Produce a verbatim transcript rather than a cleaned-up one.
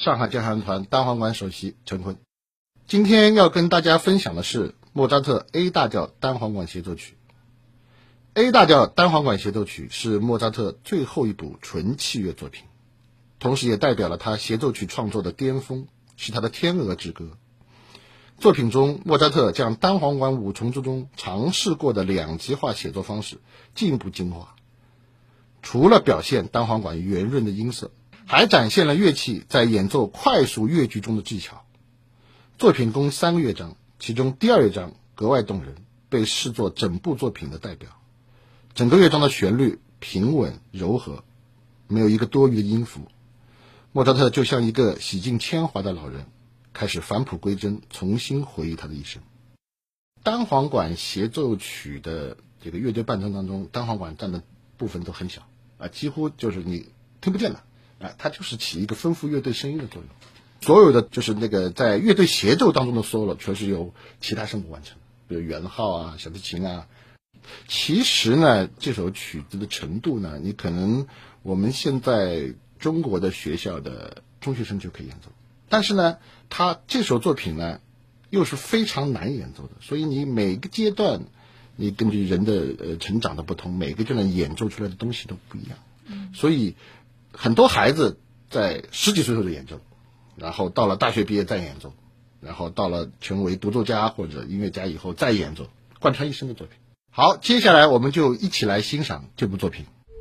上海交响乐团单簧管首席陈坤。今天要跟大家分享的是莫扎特 A 大调单簧管协奏曲。A 大调单簧管协奏曲是莫扎特最后一部纯器乐作品，同时也代表了他协奏曲创作的巅峰，是他的天鹅之歌。作品中，莫扎特将单簧管五重奏中尝试过的两极化写作方式进一步精化，除了表现单簧管圆润的音色，还展现了乐器在演奏快速乐句中的技巧。作品共三个乐章，其中第二乐章格外动人，被视作整部作品的代表。整个乐章的旋律平稳柔和，没有一个多余的音符。莫扎特就像一个洗尽铅华的老人，开始返璞归真，重新回忆他的一生。单簧管协奏曲的这个乐队伴奏当中，单簧管占的部分都很小啊，几乎就是你听不见的啊，它就是起一个丰富乐队声音的作用。所有的就是那个在乐队协奏当中的 solo 全是由其他声部完成的，比如圆号啊、小提琴啊。其实呢，这首曲子的程度呢，你可能我们现在中国的学校的中学生就可以演奏，但是呢，他这首作品呢又是非常难演奏的，所以你每个阶段，你根据人的呃成长的不同，每个阶段演奏出来的东西都不一样。嗯，所以很多孩子在十几岁时候就演奏，然后到了大学毕业再演奏，然后到了成为独奏家或者音乐家以后再演奏，贯穿一生的作品。好，接下来我们就一起来欣赏这部作品。